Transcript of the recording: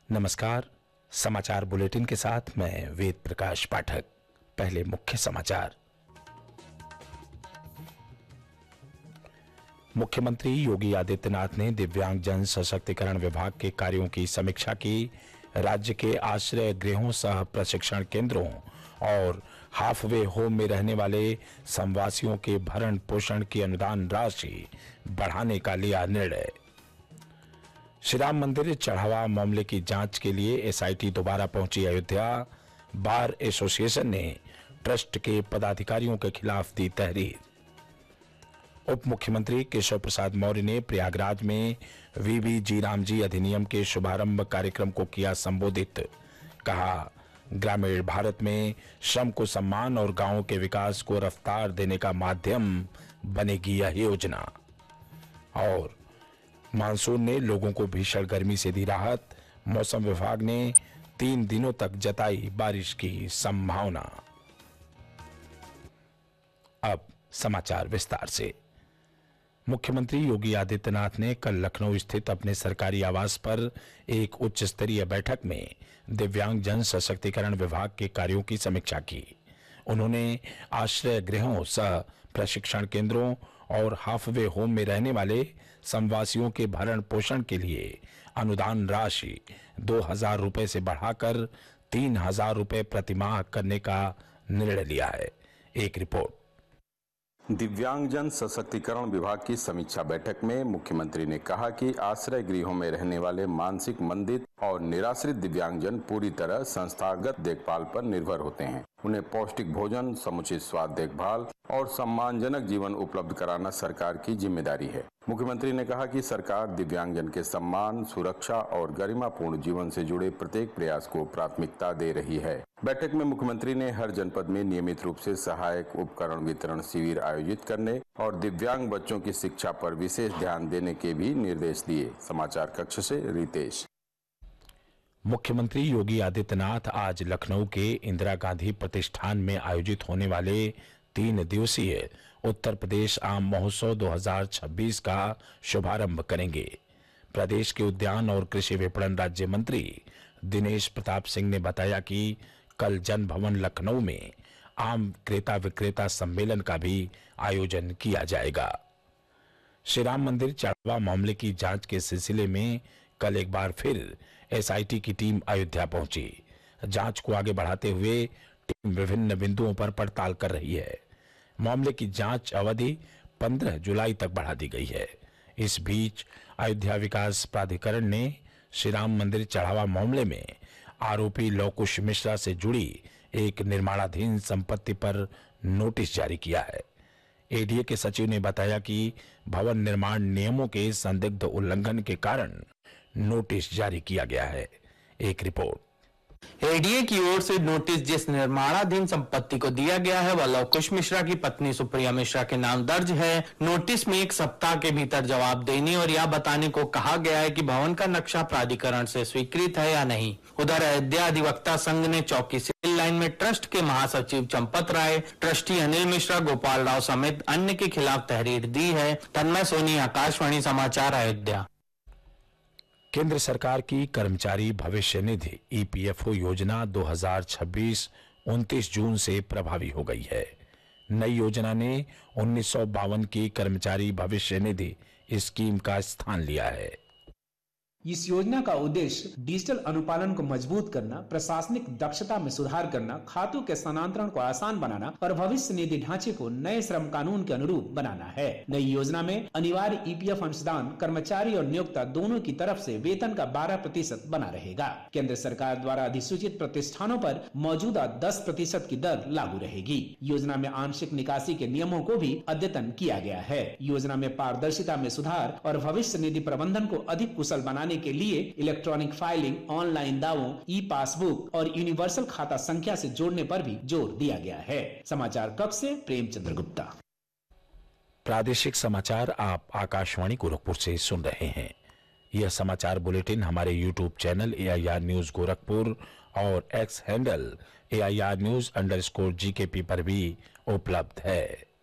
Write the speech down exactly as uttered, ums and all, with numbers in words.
नमस्कार। समाचार बुलेटिन के साथ मैं वेद प्रकाश पाठक। पहले मुख्य समाचार। मुख्यमंत्री योगी आदित्यनाथ ने दिव्यांग जन सशक्तिकरण विभाग के कार्यों की समीक्षा की। राज्य के आश्रय गृहों सह प्रशिक्षण केंद्रों और हाफवे होम में रहने वाले संवासियों के भरण पोषण की अनुदान राशि बढ़ाने का लिया निर्णय। श्री राम मंदिर चढ़ावा मामले की जांच के लिए एसआईटी दोबारा पहुंची अयोध्या। बार एसोसिएशन ने ट्रस्ट के पदाधिकारियों के खिलाफ दी तहरीर। उप मुख्यमंत्री केशव प्रसाद मौर्य ने प्रयागराज में वीबी जी राम जी अधिनियम के शुभारंभ कार्यक्रम को किया संबोधित। कहा, ग्रामीण भारत में श्रम को सम्मान और गांवों के विकास को रफ्तार देने का माध्यम बनेगी यह योजना। और मानसून ने लोगों को भीषण गर्मी से दी राहत। मौसम विभाग ने तीन दिनों तक जताई बारिश की संभावना। अब समाचार विस्तार से। मुख्यमंत्री योगी आदित्यनाथ ने कल लखनऊ स्थित अपने सरकारी आवास पर एक उच्च स्तरीय बैठक में दिव्यांग जन सशक्तिकरण विभाग के कार्यों की समीक्षा की। उन्होंने आश्रय गृहों सह प्रशिक्षण केंद्रों और हाफवे होम में रहने वाले संवासियों के भरण पोषण के लिए अनुदान राशि दो हजार रुपए से बढ़ाकर तीन हजार रुपए प्रतिमाह करने का निर्णय लिया है। एक रिपोर्ट। दिव्यांगजन सशक्तिकरण विभाग की समीक्षा बैठक में मुख्यमंत्री ने कहा कि आश्रय गृहों में रहने वाले मानसिक मंदित और निराश्रित दिव्यांगजन पूरी तरह संस्थागत देखभाल पर निर्भर होते हैं। उन्हें पौष्टिक भोजन, समुचित स्वास्थ्य देखभाल और सम्मानजनक जीवन उपलब्ध कराना सरकार की जिम्मेदारी है। मुख्यमंत्री ने कहा कि सरकार दिव्यांगजन के सम्मान, सुरक्षा और गरिमापूर्ण जीवन से जुड़े प्रत्येक प्रयास को प्राथमिकता दे रही है। बैठक में मुख्यमंत्री ने हर जनपद में नियमित रूप से सहायक उपकरण वितरण शिविर आयोजित करने और दिव्यांग बच्चों की शिक्षा पर विशेष ध्यान देने के भी निर्देश दिए। समाचार कक्ष से रितेश। मुख्यमंत्री योगी आदित्यनाथ आज लखनऊ के इंदिरा गांधी प्रतिष्ठान में आयोजित होने वाले तीन दिवसीय उत्तर प्रदेश आम महोत्सव दो हजार छब्बीस का शुभारंभ करेंगे। प्रदेश के उद्यान और कृषि विपणन राज्य मंत्री दिनेश प्रताप सिंह ने बताया कि कल जन भवन लखनऊ में आम क्रेता विक्रेता सम्मेलन का भी आयोजन किया जाएगा। श्री राम मंदिर चढ़ावा मामले की जांच के सिलसिले में कल एक बार फिर एसआईटी की टीम अयोध्या पहुंची। जांच को आगे बढ़ाते हुए टीम विभिन्न बिंदुओं पर पड़ताल कर रही है। मामले की जांच अवधि पंद्रह जुलाई तक बढ़ा दी गई है। इस बीच अयोध्या विकास प्राधिकरण ने श्री राम मंदिर चढ़ावा मामले में आरोपी लवकुश मिश्रा से जुड़ी एक निर्माणाधीन संपत्ति पर नोटिस जारी किया है। एडीए के सचिव ने बताया कि भवन निर्माण नियमों के संदिग्ध उल्लंघन के कारण नोटिस जारी किया गया है। एक रिपोर्ट। एडीए की ओर से नोटिस जिस निर्माणाधीन संपत्ति को दिया गया है वह लवकुश मिश्रा की पत्नी सुप्रिया मिश्रा के नाम दर्ज है। नोटिस में एक सप्ताह के भीतर जवाब देने और यह बताने को कहा गया है कि भवन का नक्शा प्राधिकरण से स्वीकृत है या नहीं। उधर अयोध्या अधिवक्ता संघ ने चौकी सिविल लाइन में ट्रस्ट के महासचिव चंपत राय, ट्रस्टी अनिल मिश्रा, गोपाल राव समेत अन्य के खिलाफ तहरीर दी है। तन्मय सोनी, आकाशवाणी समाचार, अयोध्या। केंद्र सरकार की कर्मचारी भविष्य निधि ईपीएफओ योजना दो हजार छब्बीस उनतीस जून से प्रभावी हो गई है। नई योजना ने उन्नीस सौ बावन की कर्मचारी भविष्य निधि स्कीम का स्थान लिया है। इस योजना का उद्देश्य डिजिटल अनुपालन को मजबूत करना, प्रशासनिक दक्षता में सुधार करना, खातों के स्थानांतरण को आसान बनाना और भविष्य निधि ढांचे को नए श्रम कानून के अनुरूप बनाना है। नई योजना में अनिवार्य ईपीएफ अंशदान कर्मचारी और नियोक्ता दोनों की तरफ से वेतन का बारह प्रतिशत बना रहेगा। केंद्र सरकार द्वारा अधिसूचित प्रतिष्ठानों पर मौजूदा दस प्रतिशत की दर लागू रहेगी। योजना में आंशिक निकासी के नियमों को भी अद्यतन किया गया है। योजना में पारदर्शिता में सुधार और भविष्य निधि प्रबंधन को अधिक कुशल बनाने के लिए इलेक्ट्रॉनिक फाइलिंग, ऑनलाइन दावों, ई पासबुक और यूनिवर्सल खाता संख्या से जोड़ने पर भी जोर दिया गया है। समाचार कक्ष से प्रेमचंद्र गुप्ता। प्रादेशिक समाचार आप आकाशवाणी गोरखपुर से सुन रहे हैं। यह समाचार बुलेटिन हमारे YouTube channel AIR news Gorakhpur और x handle AIR news underscore GKP पर भी उपलब्ध है।